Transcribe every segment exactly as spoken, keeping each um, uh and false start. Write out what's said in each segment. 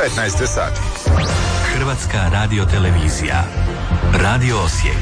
petnaest sati. Hrvatska radiotelevizija. Radio Osijek.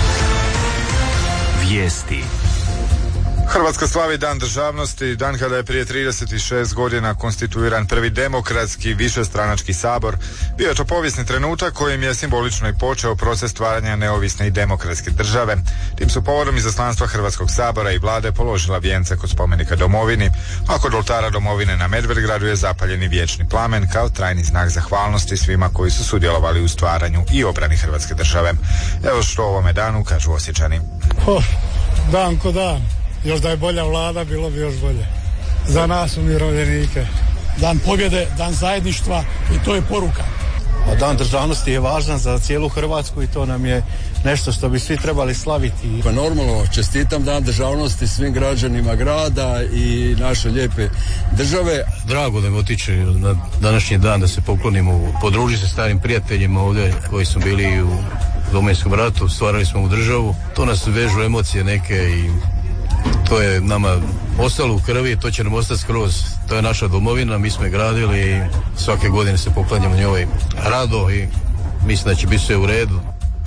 Vijesti. Hrvatska slavi Dan državnosti, dan kada je prije trideset šest godina konstituiran prvi demokratski višestranački sabor. Bio je to povijesni trenutak kojim je simbolično i počeo proces stvaranja neovisne i demokratske države. Tim su povodom izaslanstva Hrvatskog sabora i vlade položila vijence kod spomenika domovini, a kod oltara domovine na Medvedgradu je zapaljeni vječni plamen kao trajni znak zahvalnosti svima koji su sudjelovali u stvaranju i obrani Hrvatske države. Evo što o ovome danu kažu Osječani. Oh, dan ko dan. Još da je bolja vlada, bilo bi još bolje. Za nas umirovljenike. Dan pobjede, dan zajedništva i to je poruka. A dan državnosti je važan za cijelu Hrvatsku i to nam je nešto što bi svi trebali slaviti. Pa normalno, čestitam dan državnosti svim građanima grada i naše lijepe države. Drago da me otiče na današnji dan da se poklonimo, podružiti se starim prijateljima ovdje koji su bili u Domovinskom ratu, stvarali smo u državu. To nas vežu emocije neke i to je nama ostalo u krvi, to će nam ostati skroz. To je naša domovina, mi smo je gradili i svake godine se poklanjamo njoj rado i mislim da će biti sve u redu.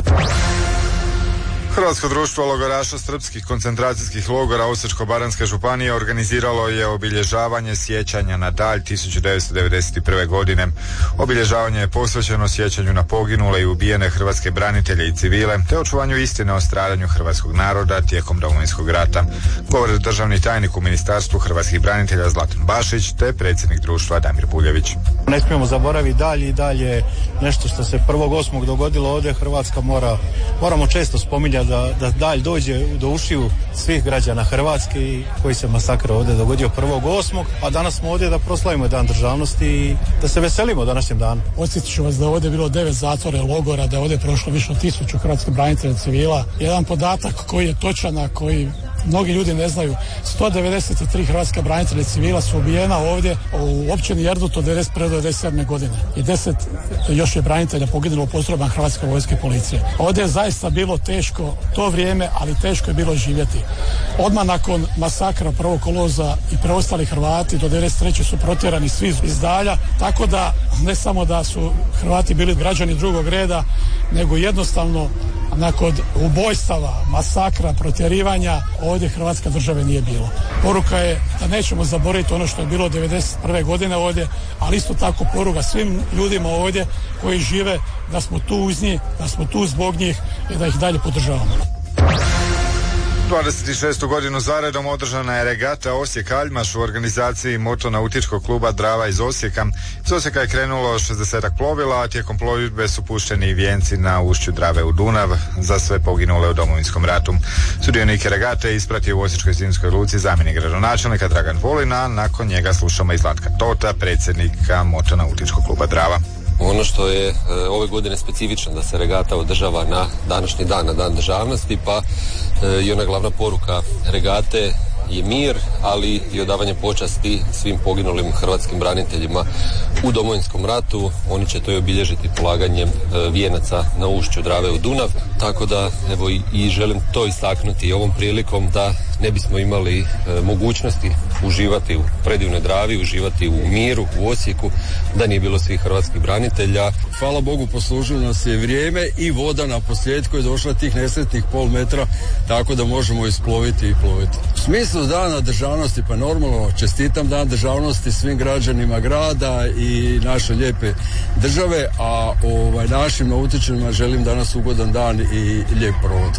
Hrvatsko društvo logoraša srpskih koncentracijskih logora Osječko-baranjske županije organiziralo je obilježavanje sjećanja na Dalj tisuću devetsto devedeset prve. godine. Obilježavanje je posvećeno sjećanju na poginule i ubijene hrvatske branitelje i civile, te očuvanju istine o stradanju hrvatskog naroda tijekom Domovinskog rata. Govori državni tajnik u Ministarstvu hrvatskih branitelja Zlatan Bašić, te predsjednik društva Damir Buljević. Ne smijemo zaboraviti Dalj i dalje nešto što se prvog osmog dogodilo ovdje. Hrvatska mora, moramo često spominjati Da, da Dalj dođe do ušiju svih građana Hrvatske i koji se masakr ovdje dogodio prvog osmog, a danas smo ovdje da proslavimo dan državnosti i da se veselimo današnjem danu. Podsjetit ću vas da je ovdje bilo devet zatvora i logora, da je ovdje prošlo više od tisuću hrvatskih branitelja civila. Jedan podatak koji je točan, a koji mnogi ljudi ne znaju, sto devedeset tri hrvatska branitelja civila su ubijena ovdje u općini Erdut od devedeset prve do devedeset sedme. godine i deset još je branitelja poginulo u postrojbama Hrvatske vojske i policije. Ovdje je zaista bilo teško to vrijeme, ali teško je bilo živjeti. Odmah nakon masakra prvog kolovoza i preostali Hrvati do devedeset treće su protjerani svi iz Dalja, tako da ne samo da su Hrvati bili građani drugog reda, nego jednostavno nakon ubojstava, masakra, protjerivanja, ovdje Hrvatska države nije bilo. Poruka je da nećemo zaboraviti ono što je bilo devedeset prve. godine ovdje, ali isto tako poruka svim ljudima ovdje koji žive da smo tu uz njih, da smo tu zbog njih i da ih dalje podržavamo. dvadeset šestu godinu zaredom održana je regata Osijek-Aljmaš u organizaciji motonautičkog kluba Drava iz Osijeka. Iz Osijeka je krenulo šezdesetak plovila, a tijekom plovidbe su pušteni i vijenci na ušću Drave u Dunav za sve poginule u Domovinskom ratu. Sudionike regate ispratio u Osječkoj zimskoj luci zamjenik gradonačelnika Dragan Volina, nakon njega slušamo i Zlatka Tota, predsjednika motonautičkog kluba Drava. Ono što je e, ove godine specifično da se regata održava na današnji dan, na dan državnosti, pa e, i ona glavna poruka regate je mir, ali i odavanje počasti svim poginulim hrvatskim braniteljima u Domovinskom ratu. Oni će to i obilježiti polaganjem e, vijenaca na ušću Drave u Dunav, tako da evo i, i želim to istaknuti i ovom prilikom da ne bismo imali e, mogućnosti uživati u predivnoj Dravi, uživati u miru u Osijeku, da nije bilo svih hrvatskih branitelja. Hvala Bogu, poslužilo nas je vrijeme i voda na posljedku je došla tih nesretnih pol metra, tako da možemo isploviti i ploviti. U smislu dana državnosti, pa normalno čestitam dan državnosti svim građanima grada i naše lijepe države, a ovaj, našim nautičarima želim danas ugodan dan i lijep provod.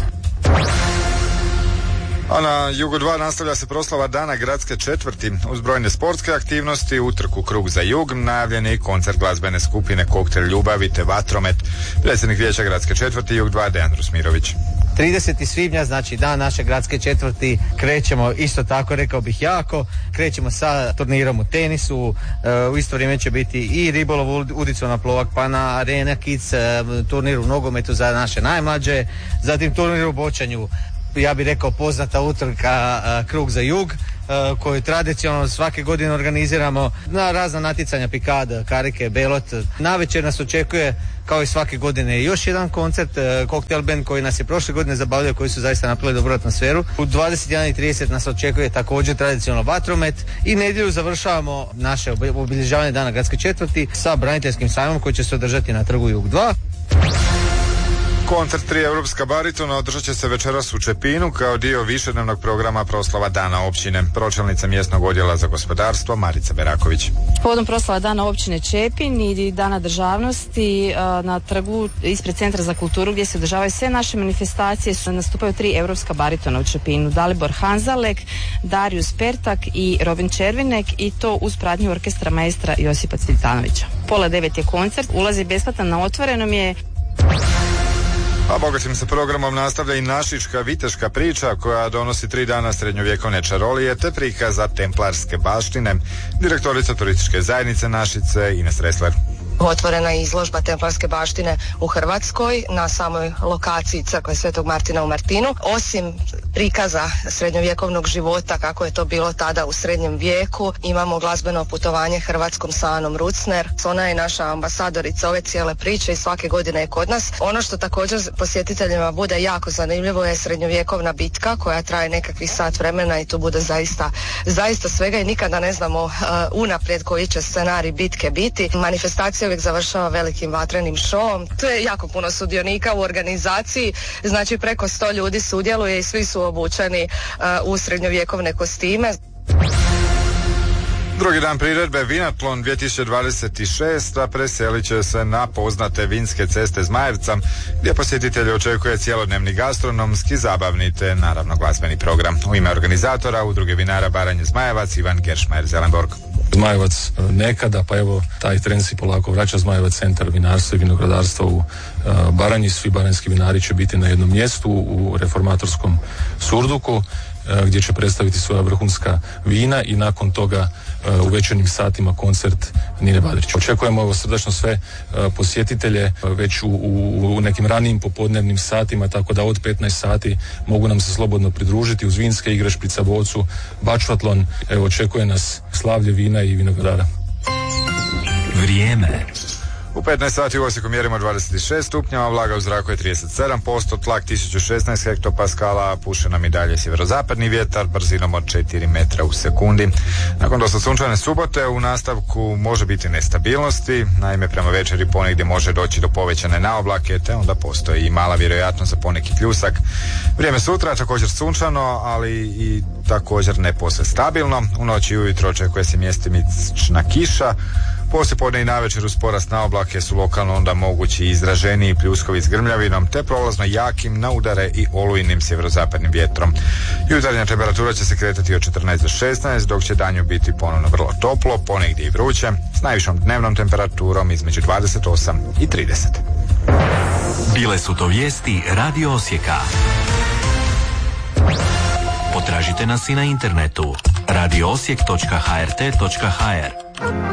A na Jugu dva nastavlja se proslava Dana gradske četvrti. Uz brojne sportske aktivnosti, utrku Krug za jug, najavljen je i koncert glazbene skupine Koktel ljubavi te Vatromet. Predsjednik vijeća gradske četvrti Jug dva Dejan Rusmirović. tridesetog svibnja, znači dan naše gradske četvrti, krećemo isto tako, rekao bih jako, krećemo sa turnirom u tenisu, u isto vrijeme će biti i ribolov udicom na Plovak, pa na Arena Kids, turnir u nogometu za naše najmlađe, zatim turnir u bočanju, ja bih rekao poznata utrka Krug za jug, koju tradicionalno svake godine organiziramo na razna natjecanja, pikada, karike, belot. Navečer nas očekuje kao i svake godine još jedan koncert, koktel band koji nas je prošle godine zabavljao, koji su zaista napravili dobru atmosferu. U dvadeset jedan i trideset nas očekuje također tradicionalno vatromet i nedjelju završavamo naše obilježavanje Dana gradske četvrti sa braniteljskim sajmom koji će se održati na trgu Jug dva. Koncert tri Europska baritona održat će se večeras u Čepinu kao dio višednevnog programa proslava Dana općine. Pročelnica mjesnog odjela za gospodarstvo Marica Beraković. Povodom proslava Dana općine Čepin i Dana državnosti na trgu ispred Centra za kulturu gdje se održavaju sve naše manifestacije nastupaju tri Europska baritona u Čepinu. Dalibor Hanzalek, Darius Pertak i Robin Červinek, i to uz pratnju orkestra maestra Josipa Cvitanovića. Pola devet je koncert, ulaz je besplatan, na otvorenom je. A bogatim se programom nastavlja i našička viteška priča koja donosi tri dana srednjovjekovne čarolije te prikaza templarske baštine. Direktorica turističke zajednice Našice Ines Resler. Otvorena je izložba templarske baštine u Hrvatskoj na samoj lokaciji crkve Svetog Martina u Martinu. Osim prikaza srednjovjekovnog života kako je to bilo tada u srednjem vijeku, imamo glazbeno putovanje Hrvatskom sa Anom Rucner. Ona je naša ambasadorica ove cijele priče i svake godine je kod nas. Ono što također posjetiteljima bude jako zanimljivo je srednjovjekovna bitka koja traje nekakvih sat vremena i tu bude zaista, zaista svega i nikada ne znamo uh, unaprijed koji će scenarij bitke biti. Manifestacija uvijek završava velikim vatrenim šovom. Tu je jako puno sudionika u organizaciji, znači preko sto ljudi sudjeluje i svi su obučeni uh, u srednjovjekovne kostime. Drugi dan priredbe Vinatlon dvije tisuće dvadeset šest preselit će se na poznate vinske ceste Zmajevca, gdje posjetitelje očekuje cjelodnevni gastronomski, zabavni te naravno glazbeni program. U ime organizatora Udruge vinara Baranje Zmajevac Ivan Geršmajer Zelenborg. Zmajevac nekada, pa evo taj trend si polako vraća. Zmajevac centar vinarstva i vinogradarstva u uh, Baranji. Svi baranjski vinari će biti na jednom mjestu u reformatorskom surduku uh, gdje će predstaviti svoja vrhunska vina i nakon toga uh, u večernjim satima koncert Nine Badrić. Očekujemo evo srdačno sve uh, posjetitelje uh, već u, u, u nekim ranijim popodnevnim satima, tako da od petnaest sati mogu nam se slobodno pridružiti uz vinske igre, šprica bocu, bačvatlon. Evo očekuje nas slavlje vina i vinogradara. Vrijeme. U petnaest sati u Osijeku mjerimo dvadeset šest stupnjeva, vlaga u zraku je trideset sedam posto, tlak tisuću šesnaest hektopaskala, puše nam i dalje sjeverozapadni vjetar brzinom od četiri metra u sekundi. Nakon dosta sunčane subote u nastavku može biti nestabilnosti, naime prema večeri ponegdje može doći do povećane naoblake, te onda postoji i mala vjerojatnost za poneki pljusak. Vrijeme sutra je također sunčano, ali i također ne posve stabilno. U noći i ujutro očekuje se mjestimična kiša. Poslijepodne i navečer uz porast naoblake su lokalno onda mogući izraženiji pljuskovi s grmljavinom te prolazno jakim na udare i olujnim sjeverozapadnim vjetrom. Jutarnja temperatura će se kretati od četrnaest do šesnaest, dok će danju biti ponovno vrlo toplo, ponegdje i vruće, s najvišom dnevnom temperaturom između dvadeset osam i trideset. Bile su to vijesti Radio Osijeka. Potražite nas i na internetu radio osijek točka h r t točka h r.